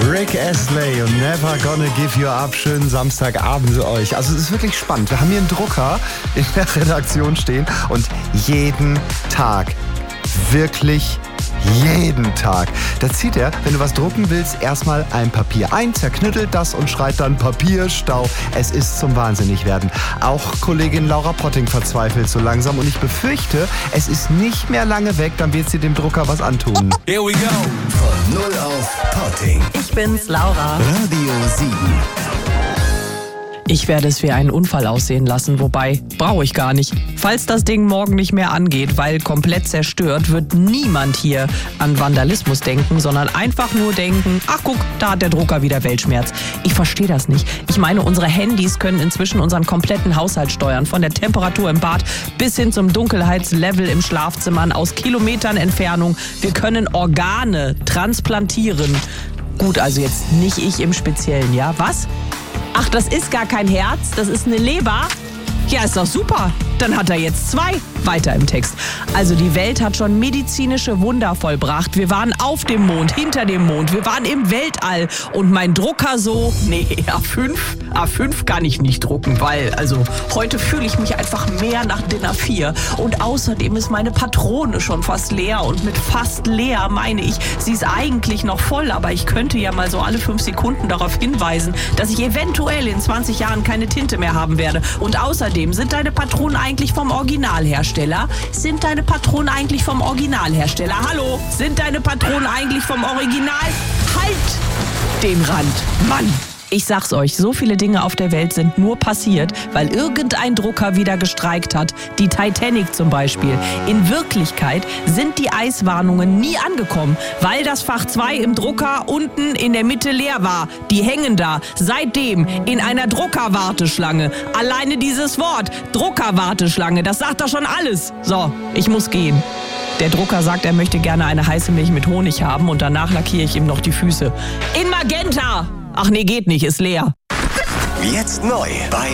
Rick Astley und Never Gonna Give You Up. Schönen Samstagabend euch. Also es ist wirklich spannend. Wir haben hier einen Drucker in der Redaktion stehen und jeden Tag, wirklich jeden Tag, da zieht er, wenn du was drucken willst, erstmal ein Papier ein, zerknüttelt das und schreit dann Papierstau. Es ist zum Wahnsinnigwerden. Auch Kollegin Laura Potting verzweifelt so langsam und ich befürchte, es ist nicht mehr lange weg, dann wird sie dem Drucker was antun. Here we go. Von 0 auf Potting. Ich bin's, Laura. Radio 7. Ich werde es wie einen Unfall aussehen lassen, wobei, brauche ich gar nicht. Falls das Ding morgen nicht mehr angeht, weil komplett zerstört, wird niemand hier an Vandalismus denken, sondern einfach nur denken, ach guck, da hat der Drucker wieder Weltschmerz. Ich verstehe das nicht. Ich meine, unsere Handys können inzwischen unseren kompletten Haushalt steuern, von der Temperatur im Bad bis hin zum Dunkelheitslevel im Schlafzimmer aus Kilometern Entfernung. Wir können Organe transplantieren. Gut, also jetzt nicht ich im Speziellen, ja? Was? Ach, das ist gar kein Herz, das ist eine Leber? Ja, ist doch super. Dann hat er jetzt 2. Weiter im Text. Also die Welt hat schon medizinische Wunder vollbracht. Wir waren auf dem Mond, hinter dem Mond. Wir waren im Weltall. Und mein Drucker so, nee, A5 kann ich nicht drucken, weil, also heute fühle ich mich einfach mehr nach DIN A4. Und außerdem ist meine Patrone schon fast leer. Und mit fast leer meine ich, sie ist eigentlich noch voll. Aber ich könnte ja mal so alle 5 Sekunden darauf hinweisen, dass ich eventuell in 20 Jahren keine Tinte mehr haben werde. Und außerdem sind deine Patronen eigentlich vom Originalhersteller. Sind deine Patronen eigentlich vom Originalhersteller? Hallo? Sind deine Patronen eigentlich vom Original? Halt den Rand, Mann! Ich sag's euch, so viele Dinge auf der Welt sind nur passiert, weil irgendein Drucker wieder gestreikt hat. Die Titanic zum Beispiel. In Wirklichkeit sind die Eiswarnungen nie angekommen, weil das Fach 2 im Drucker unten in der Mitte leer war. Die hängen da seitdem in einer Druckerwarteschlange. Alleine dieses Wort, Druckerwarteschlange, das sagt doch schon alles. So, ich muss gehen. Der Drucker sagt, er möchte gerne eine heiße Milch mit Honig haben und danach lackiere ich ihm noch die Füße. In Magenta! Ach nee, geht nicht, ist leer. Jetzt neu bei